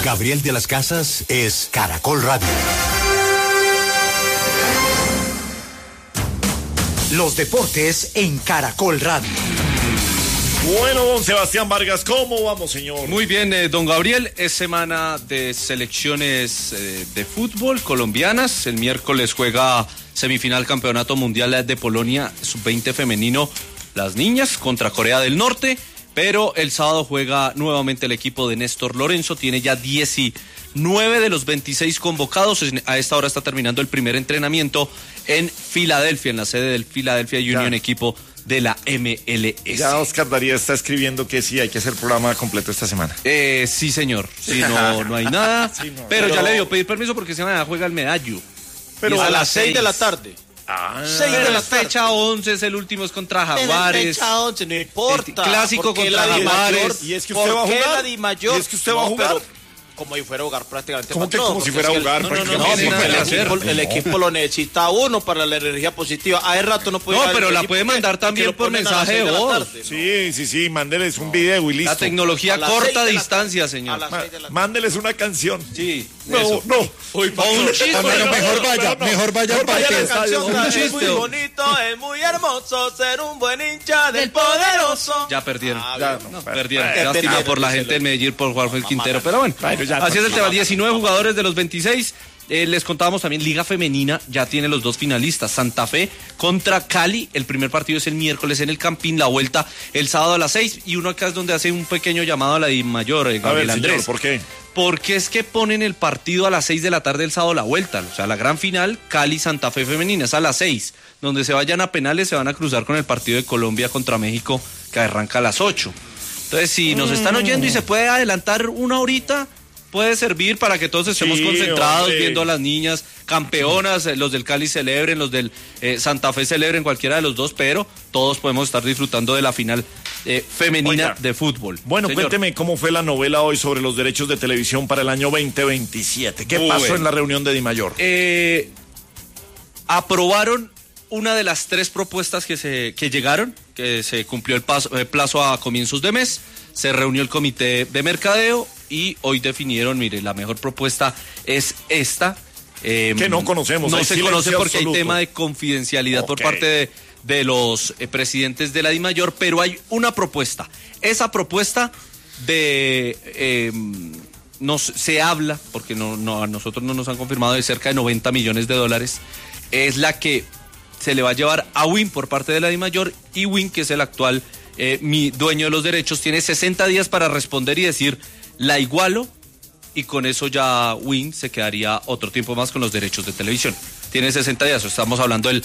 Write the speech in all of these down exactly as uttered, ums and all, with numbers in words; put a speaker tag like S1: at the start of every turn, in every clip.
S1: Gabriel de las Casas es Caracol Radio. Los deportes en Caracol Radio.
S2: Bueno, don Sebastián Vargas, ¿cómo vamos, señor?
S3: Muy bien, eh, don Gabriel, es semana de selecciones eh, de fútbol colombianas. El miércoles juega semifinal Campeonato Mundial de Polonia sub veinte femenino, las niñas contra Corea del Norte, pero el sábado juega nuevamente el equipo de Néstor Lorenzo, tiene ya diecinueve de los veintiséis convocados. A esta hora está terminando el primer entrenamiento en Filadelfia, en la sede del Philadelphia Union, ya. Equipo de la M L S.
S2: Ya Oscar Darío está escribiendo que sí, hay que hacer programa completo esta semana.
S3: Eh, sí, señor. Sí, no, no hay nada. Sí, no, pero, pero ya le dio pedir permiso porque se juega el medallo.
S4: Pero a las seis de la tarde.
S3: Ah, seis de la fecha once es el último, es contra Jaguares.
S4: Fecha once, no importa.
S3: Clásico contra Jaguares.
S4: Y es que usted va a jugar.
S2: Y es que usted va a jugar.
S4: Como si fuera a jugar prácticamente.
S2: ¿Cómo que como si fuera a jugar?
S4: No, no, no, no, el, equipo, el equipo lo necesita uno para la energía positiva. Hace rato no puede.
S3: No, pero la puede mandar también por mensaje de voz.
S2: Sí, sí, sí, mándeles un video y listo.
S3: La tecnología corta distancia, señor.
S2: Mándeles una canción.
S3: Sí.
S2: No, no.
S3: O un chiste.
S5: Mejor vaya, mejor vaya al parque.
S4: Un chiste. Es muy bonito, es muy hermoso ser un buen hincha del poderoso.
S3: Ya perdieron. Perdieron. Lástima por la gente de Medellín por jugar el Quintero, pero bueno. Así es el tema, diecinueve jugadores de los veintiséis. Eh, les contábamos también, Liga Femenina ya tiene los dos finalistas, Santa Fe contra Cali. El primer partido es el miércoles en el Campín, la vuelta el sábado a las seis. Y uno acá es donde hace un pequeño llamado a la Di Mayor, eh, Gabriel
S2: a ver,
S3: Andrés.
S2: Señor, ¿por qué?
S3: Porque es que ponen el partido a las seis de la tarde el sábado la vuelta. O sea, la gran final, Cali-Santa Fe Femenina, es a las seis. Donde se vayan a penales se van a cruzar con el partido de Colombia contra México, que arranca a las ocho. Entonces, si nos están oyendo y se puede adelantar una horita, puede servir para que todos estemos sí, concentrados, hombre, viendo a las niñas campeonas, sí. Los del Cali celebren, los del eh, Santa Fe celebren, cualquiera de los dos, pero todos podemos estar disfrutando de la final eh, femenina. Oiga, de fútbol.
S2: Bueno,
S3: señor,
S2: cuénteme cómo fue la novela hoy sobre los derechos de televisión para el año veinte veintisiete. ¿Qué Uy, pasó en la reunión de Di Mayor?
S3: Eh, aprobaron una de las tres propuestas que se que llegaron, que se cumplió el, paso, el plazo a comienzos de mes. Se reunió el comité de mercadeo y hoy definieron, mire, la mejor propuesta es esta. Eh,
S2: que no conocemos.
S3: No se conoce porque
S2: absoluto.
S3: Hay tema de confidencialidad okay. por parte de, de los eh, presidentes de la Di Mayor, pero hay una propuesta. Esa propuesta de... Eh, nos, se habla, porque no, no, a nosotros no nos han confirmado, de cerca de noventa millones de dólares, es la que se le va a llevar a Win por parte de la Di Mayor, y Win, que es el actual eh, mi dueño de los derechos, tiene sesenta días para responder y decir, la igualo, y con eso ya Win se quedaría otro tiempo más con los derechos de televisión. Tiene sesenta días, estamos hablando del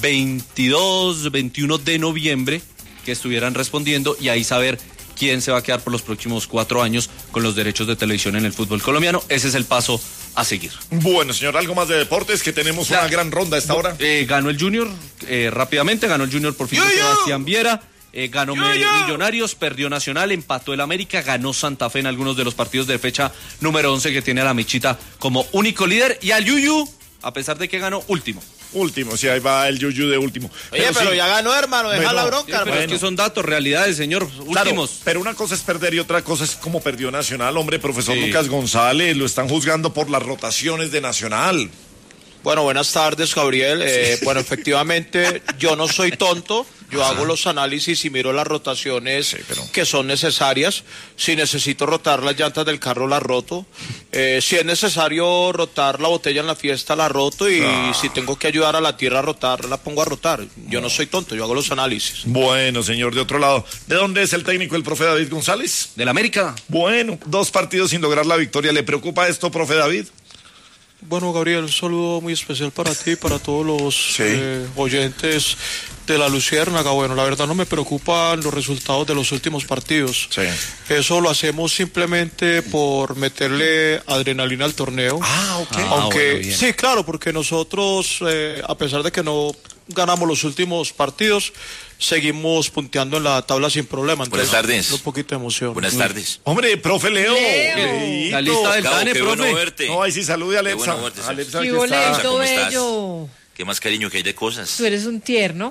S3: veintidós, veintiuno de noviembre, que estuvieran respondiendo, y ahí saber quién se va a quedar por los próximos cuatro años con los derechos de televisión en el fútbol colombiano. Ese es el paso a seguir.
S2: Bueno, señor, algo más de deportes, que tenemos la, una gran ronda a esta hora.
S3: Eh, ganó el Junior, eh, rápidamente, ganó el Junior por fin de Sebastián Viera. Eh, ganó yo, yo. Millonarios, perdió Nacional, empató el América, ganó Santa Fe en algunos de los partidos de fecha número once, que tiene a la Michita como único líder, y al Yuyu, a pesar de que ganó, último.
S2: Último, sí, ahí va el Yuyu de último.
S4: Oye, pero, pero sí, ya ganó, hermano, deja bueno, la bronca,
S3: sí, pero
S4: hermano.
S3: Es que son datos, realidades, señor,
S2: claro,
S3: últimos.
S2: Pero una cosa es perder y otra cosa es como perdió Nacional, hombre, profesor sí. Lucas González, lo están juzgando por las rotaciones de Nacional.
S4: Bueno, buenas tardes, Gabriel. Eh, bueno, efectivamente, yo no soy tonto. Yo Ajá. hago los análisis y miro las rotaciones sí, pero... que son necesarias. Si necesito rotar las llantas del carro, las roto. Eh, si es necesario rotar la botella en la fiesta, la roto. Y ah. si tengo que ayudar a la tierra a rotar, la pongo a rotar. Yo no, no soy tonto, yo hago los análisis.
S2: Bueno, señor, de otro lado, ¿de dónde es el técnico, el profe David González?
S3: Del América.
S2: Bueno, dos partidos sin lograr la victoria. ¿Le preocupa esto, profe David?
S6: Bueno, Gabriel, un saludo muy especial para ti y para todos los
S2: sí.
S6: eh, oyentes de la Luciérnaga. Bueno, la verdad no me preocupan los resultados de los últimos partidos.
S2: Sí.
S6: Eso lo hacemos simplemente por meterle adrenalina al torneo.
S2: Ah, ok.
S6: Ah, Aunque,
S3: bueno,
S6: sí, claro, porque nosotros, eh, a pesar de que no ganamos los últimos partidos, seguimos punteando en la tabla sin problema.
S7: Entonces, buenas tardes.
S6: Un poquito de emoción.
S7: Buenas tardes.
S2: Hombre, profe Leo.
S3: Leo. La lista del
S7: Cabo,
S3: Tane,
S7: qué
S3: profe.
S7: bueno verte.
S2: No, ahí sí, salude a Alepsa.
S7: Bueno verte,
S2: Alepsa
S8: qué
S2: que está...
S8: bello.
S7: ¿Qué más cariño que hay de cosas?
S8: Tú eres un tierno.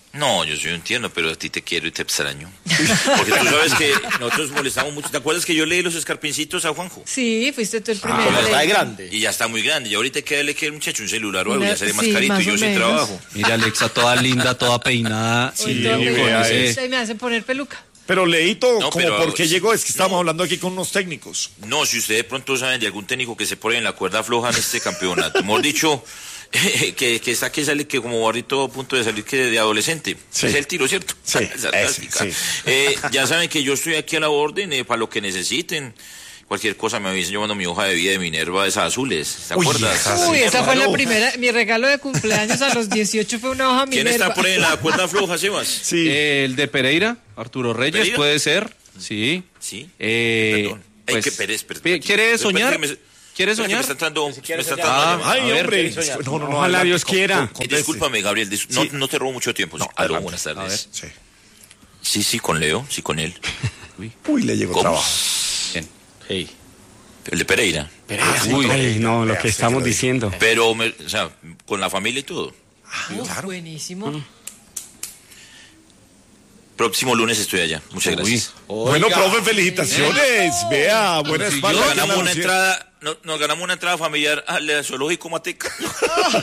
S7: No, yo soy un tierno, pero a ti te quiero y te extraño. Porque tú sabes que nosotros molestamos mucho. ¿Te acuerdas que yo leí los escarpincitos a Juanjo?
S8: Sí, fuiste tú el primero.
S4: Ah, está grande.
S7: Y ya está muy grande. Y ahorita queda que el muchacho un celular o algo, ya sale más
S8: Sí,
S7: carito
S8: más
S7: y yo
S8: o
S7: sin
S8: menos.
S7: trabajo.
S3: Mira, Alexa, toda linda, toda peinada.
S8: Sí,
S3: y
S8: todo
S3: con
S8: peinado.
S3: ese-
S8: Ahí me hacen poner peluca.
S2: Pero Leito,
S7: No,
S2: como
S7: pero-
S2: por qué llegó, es que estamos
S7: no.
S2: hablando aquí con unos técnicos.
S7: No, si ustedes de pronto saben de algún técnico que se pone en la cuerda floja en este campeonato, hemos dicho que, que está que sale que como barrito a punto de salir que de adolescente.
S2: Sí.
S7: Es el tiro, ¿cierto?
S2: Sí,
S7: Esa
S2: ese,
S7: táctica.
S2: sí.
S7: Eh, ya saben que yo estoy aquí a la orden eh, para lo que necesiten. Cualquier cosa me avisen, yo mando mi hoja de vida de Minerva, esas azules, ¿te
S2: Uy,
S7: acuerdas?
S2: esas-
S8: Uy,
S2: sí,
S8: esa fue la
S2: claro.
S8: primera, mi regalo de cumpleaños a los dieciocho fue una hoja
S7: ¿Quién
S8: Minerva.
S7: está por ahí en la cuerda floja, Sebas?
S2: Sí.
S3: Eh, el de Pereira, Arturo Reyes,
S7: ¿Pereira?
S3: puede ser. Sí.
S7: Sí.
S3: Eh,
S7: Perdón. Ay,
S3: pues,
S7: qué Pérez, perdón.
S3: pi- ¿Quiere
S7: Espérate
S3: soñar?
S7: que me-
S3: ¿Quiere
S7: espérate que
S3: soñar?
S7: Me está entrando, me
S4: quiere
S7: está
S4: soñar.
S7: entrando
S3: Ah,
S7: una llamada.
S2: Ay,
S3: a ver,
S2: hombre.
S4: ¿quieres soñar?
S2: No, no, no.
S5: Ojalá
S2: adelante,
S5: Dios
S2: con-
S5: quiera.
S2: con-
S7: Eh,
S2: conteste.
S7: discúlpame, Gabriel, dis- no,
S2: Sí.
S7: no te robo mucho tiempo. Sí.
S2: No,
S7: Aló,
S2: adelante.
S7: buenas tardes.
S2: Sí.
S7: Sí, sí, con Leo, sí, con él.
S2: Uy, le llegó
S7: ¿Cómo?
S2: trabajo.
S3: Bien.
S4: Sí.
S7: El de Pereira.
S3: Uy,
S5: Ay, no, lo que
S2: Vea,
S5: estamos
S2: usted que lo
S5: diciendo.
S7: Pero, me- o sea, con la familia y todo.
S8: Uf, buenísimo.
S7: Próximo lunes estoy allá. Muchas gracias.
S2: Bueno,
S4: Oiga.
S2: profe, felicitaciones. Vea, buena
S3: Consiguió.
S2: espalda.
S7: Nos
S2: que la
S7: ganamos una
S2: lucía.
S7: entrada, no- nos ganamos una entrada familiar al zoológico Mateca. Yo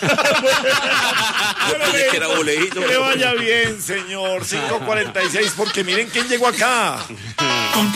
S7: pensé que era bolejito.
S2: Que le vaya bien, señor. cinco cuarenta y seis, porque miren quién llegó acá.